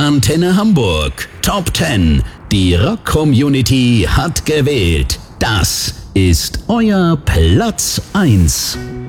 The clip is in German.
Antenne Hamburg Top 10. Die Rock-Community hat gewählt. Das ist euer Platz 1.